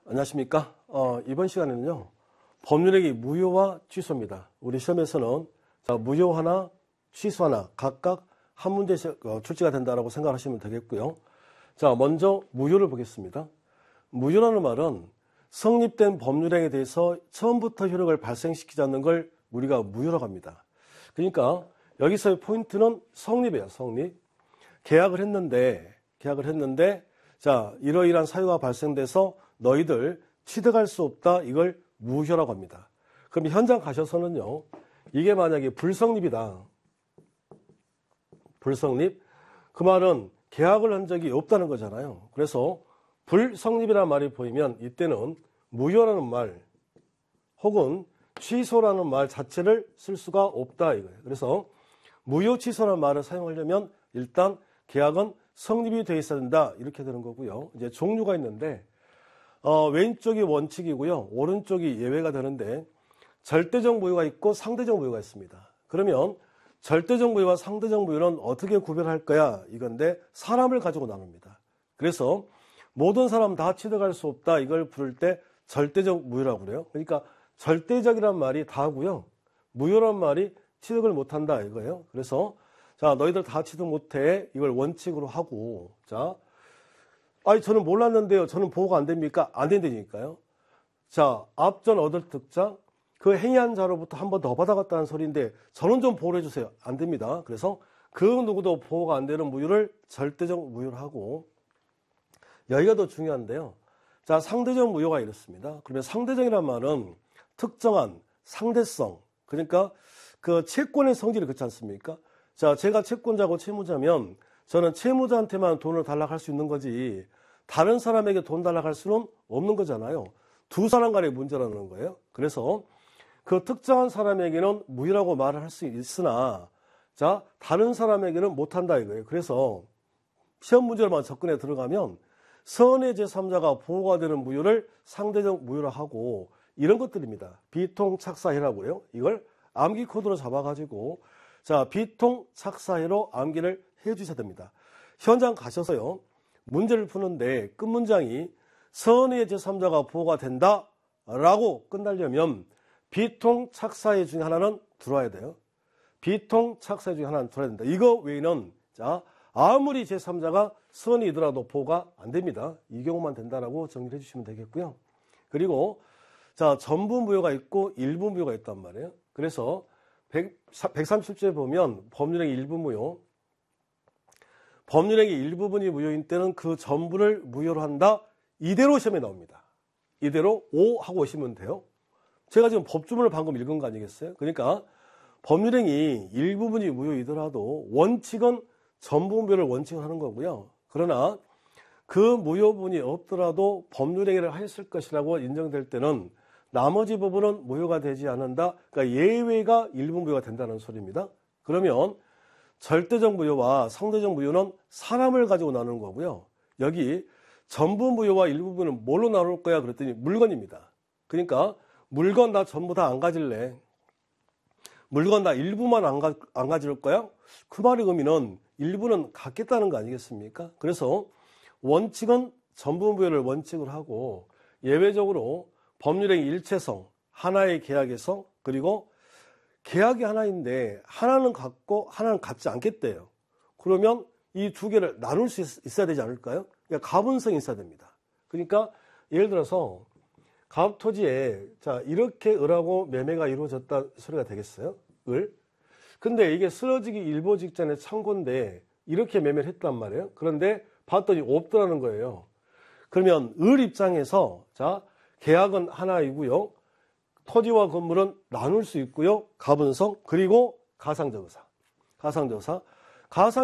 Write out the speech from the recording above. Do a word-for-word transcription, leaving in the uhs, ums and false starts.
안녕하십니까. 어, 이번 시간에는요, 법률행위 무효와 취소입니다. 우리 시험에서는 자, 무효하나 취소하나 각각 한 문제씩 어, 출제가 된다고 생각하시면 되겠고요. 자, 먼저 무효를 보겠습니다. 무효라는 말은 성립된 법률행위에 대해서 처음부터 효력을 발생시키지 않는 걸 우리가 무효라고 합니다. 그러니까 여기서의 포인트는 성립이에요. 성립. 계약을 했는데 계약을 했는데 자, 이러이러한 사유가 발생돼서 너희들 취득할 수 없다. 이걸 무효라고 합니다. 그럼 현장 가셔서는요. 이게 만약에 불성립이다. 불성립. 그 말은 계약을 한 적이 없다는 거잖아요. 그래서 불성립이라는 말이 보이면 이때는 무효라는 말 혹은 취소라는 말 자체를 쓸 수가 없다 이거예요. 그래서 무효 취소라는 말을 사용하려면 일단 계약은 성립이 되어 있어야 된다 이렇게 되는 거고요. 이제 종류가 있는데 어, 왼쪽이 원칙이고요. 오른쪽이 예외가 되는데 절대적 무효가 있고 상대적 무효가 있습니다. 그러면 절대적 무효와 상대적 무효는 어떻게 구별할 거야 이건데 사람을 가지고 나눕니다. 그래서 모든 사람 다 취득할 수 없다 이걸 부를 때 절대적 무효라고 그래요. 그러니까 절대적이란 말이 다고요. 무효란 말이 취득을 못한다 이거예요. 그래서 자 너희들 다 취득 못해 이걸 원칙으로 하고 자 아니 저는 몰랐는데요. 저는 보호가 안 됩니까? 안 된다니까요. 자 앞전 얻을 득자 그 행위한 자로부터 한 번 더 받아갔다는 소리인데 저는 좀 보호를 해주세요. 안 됩니다. 그래서 그 누구도 보호가 안 되는 무효를 절대적 무효로 하고 여기가 더 중요한데요. 자 상대적 무효가 이렇습니다. 그러면 상대적이란 말은 특정한 상대성 그러니까 그 채권의 성질이 그렇지 않습니까? 자 제가 채권자고 채무자면 저는 채무자한테만 돈을 달라고 할 수 있는 거지 다른 사람에게 돈 달라고 할 수는 없는 거잖아요. 두 사람 간의 문제라는 거예요. 그래서 그 특정한 사람에게는 무효라고 말을 할 수 있으나 자 다른 사람에게는 못한다 이거예요. 그래서 시험 문제로만 접근해 들어가면 선의 제삼자가 보호가 되는 무효를 상대적 무효로 하고 이런 것들입니다. 비통착사해라고요. 이걸 암기 코드로 잡아가지고 자 비통착사해로 암기를 해주셔야 됩니다. 현장 가셔서요. 문제를 푸는데 끝문장이 선의 제삼자가 보호가 된다라고 끝나려면 비통착사해 중에 하나는 들어와야 돼요. 비통착사해 중에 하나는 들어야 된다. 이거 외에는 자 아무리 제삼자가 선이더라도 보호가 안 됩니다. 이 경우만 된다라고 정리를 해주시면 되겠고요. 그리고 자 전부 무효가 있고 일부 무효가 있단 말이에요. 그래서 백삼십칠 조에 보면 법률행위 일부 무효 법률행위 일부분이 무효인 때는 그 전부를 무효로 한다. 이대로 시험에 나옵니다. 이대로 오 하고 오시면 돼요. 제가 지금 법주문을 방금 읽은 거 아니겠어요? 그러니까 법률행위 일부분이 무효이더라도 원칙은 전부 무효를 원칙으로 하는 거고요. 그러나 그 무효분이 없더라도 법률행위를 했을 것이라고 인정될 때는 나머지 부분은 무효가 되지 않는다. 그러니까 예외가 일부 무효가 된다는 소리입니다. 그러면 절대적 무효와 상대적 무효는 사람을 가지고 나누는 거고요. 여기 전부 무효와 일부 무효는 뭘로 나눌 거야? 그랬더니 물건입니다. 그러니까 물건 나 전부 다 안 가질래. 물건 나 일부만 안, 가, 안 가질 거야? 그 말의 의미는 일부는 갖겠다는 거 아니겠습니까? 그래서 원칙은 전부 무효를 원칙으로 하고 예외적으로 법률행위 일체성, 하나의 계약에서 그리고 계약이 하나인데 하나는 갖고 하나는 갖지 않겠대요. 그러면 이 두 개를 나눌 수 있, 있어야 되지 않을까요? 그러니까 가분성이 있어야 됩니다. 그러니까 예를 들어서 갑토지에 자 이렇게 을하고 매매가 이루어졌다 소리가 되겠어요? 을. 근데 이게 쓰러지기 일보 직전에 창고인데 이렇게 매매를 했단 말이에요. 그런데 봤더니 없더라는 거예요. 그러면 을 입장에서 자 계약은 하나이고요. 토지와 건물은 나눌 수 있고요. 가분성 그리고 가상적의사. 가상적의사. 가상